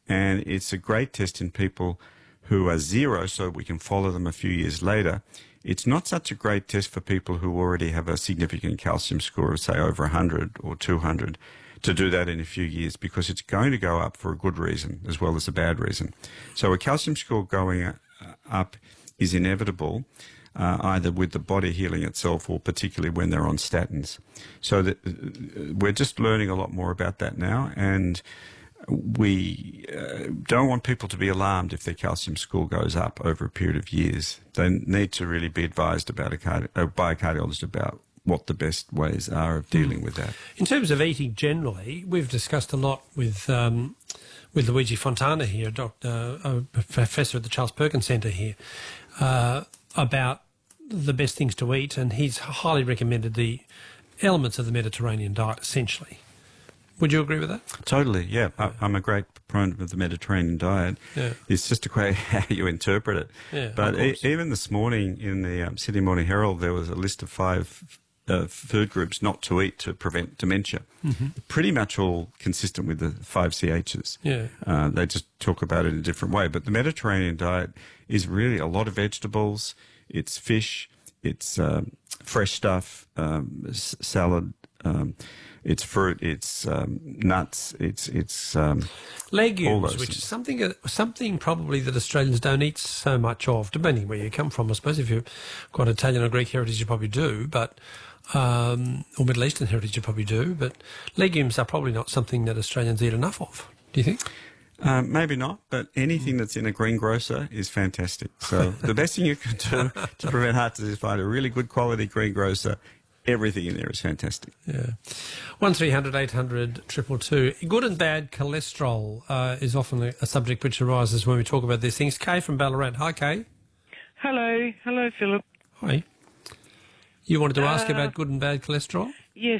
and it's a great test in people who are zero, so we can follow them a few years later. It's not such a great test for people who already have a significant calcium score of, say, over 100 or 200 to do that in a few years, because it's going to go up for a good reason as well as a bad reason. So a calcium score going up is inevitable, either with the body healing itself or particularly when they're on statins. So we're just learning a lot more about that now, and we don't want people to be alarmed if their calcium score goes up over a period of years. They need to really be advised by a cardiologist about what the best ways are of dealing with that. In terms of eating generally, we've discussed a lot with Luigi Fontana here, a professor at the Charles Perkins Centre here, about the best things to eat, and he's highly recommended the elements of the Mediterranean diet, essentially. Would you agree with that? Totally, yeah. I'm a great proponent of the Mediterranean diet. Yeah. It's just a question how you interpret it. Yeah, but even this morning in the Sydney Morning Herald, there was a list of 5 food groups not to eat to prevent dementia. Mm-hmm. Pretty much all consistent with the 5 CHs. Yeah. They just talk about it in a different way. But the Mediterranean diet is really a lot of vegetables. It's fish. It's fresh stuff, salad. It's fruit, it's nuts, it's legumes, which is something probably that Australians don't eat so much of, depending where you come from. I suppose if you've got Italian or Greek heritage, you probably do, but or Middle Eastern heritage, you probably do. But legumes are probably not something that Australians eat enough of. Do you think? Maybe not, but anything that's in a greengrocer is fantastic. So the best thing you can do to prevent heart disease is find a really good quality greengrocer. Everything in there is fantastic. Yeah. 1300 800 222. Good and bad cholesterol is often a subject which arises when we talk about these things. Kay from Ballarat. Hi, Kay. Hello. Hello, Philip. Hi. You wanted to ask about good and bad cholesterol? Yes.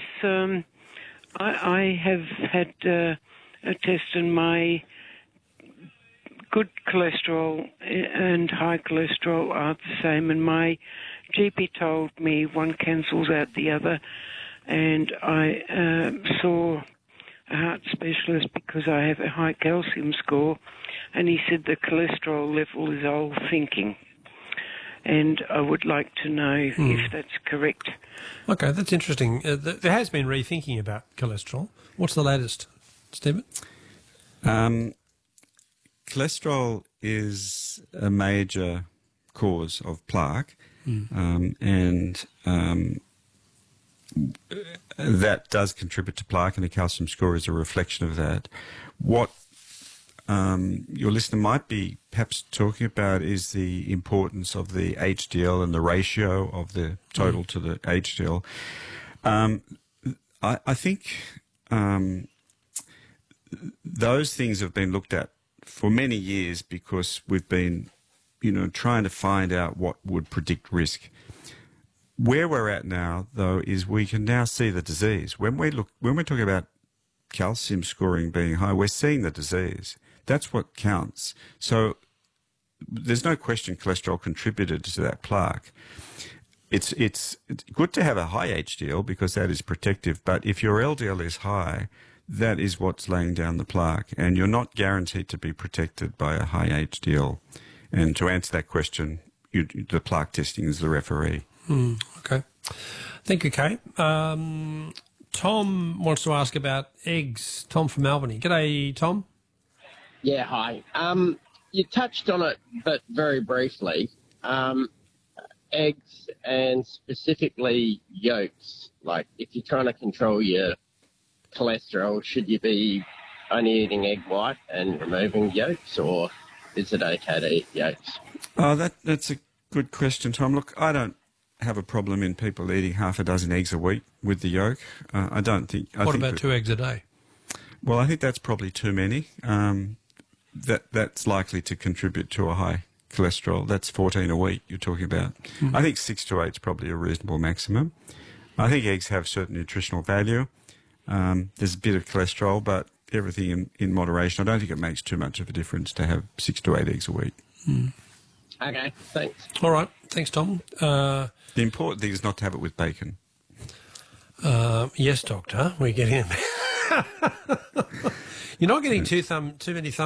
I have had a test, and my good cholesterol and high cholesterol are the same, and my GP told me one cancels out the other, and I saw a heart specialist because I have a high calcium score, and he said the cholesterol level is old thinking, and I would like to know if that's correct. Okay, that's interesting. There has been rethinking about cholesterol. What's the latest, Stephen? Cholesterol is a major cause of plaque. And that does contribute to plaque, and the calcium score is a reflection of that. What your listener might be perhaps talking about is the importance of the HDL and the ratio of the total to the HDL. I think those things have been looked at for many years because we've been trying to find out what would predict risk. Where we're at now, though, is we can now see the disease. When we're talking about calcium scoring being high, we're seeing the disease. That's what counts. So there's no question cholesterol contributed to that plaque. It's good to have a high HDL because that is protective, but if your LDL is high, that is what's laying down the plaque, and you're not guaranteed to be protected by a high HDL. And to answer that question, the plaque testing is the referee. Okay. Thank you, Kay. Tom wants to ask about eggs. Tom from Albany. G'day, Tom. Yeah, hi. You touched on it, but very briefly. Eggs and specifically yolks. Like, if you're trying to control your cholesterol, should you be only eating egg white and removing yolks, or is it okay to eat yolks? Oh, that's a good question, Tom. Look, I don't have a problem in people eating half a dozen eggs a week with the yolk. I don't think... What about 2 eggs a day? Well, I think that's probably too many. That's likely to contribute to a high cholesterol. That's 14 a week you're talking about. I think 6 to 8 is probably a reasonable maximum. I think eggs have certain nutritional value. There's a bit of cholesterol, but everything in moderation. I don't think it makes too much of a difference to have 6 to 8 eggs a week. Okay, thanks. All right, thanks, Tom. The important thing is not to have it with bacon. Yes, Doctor, we're getting... You're not getting too many thumbs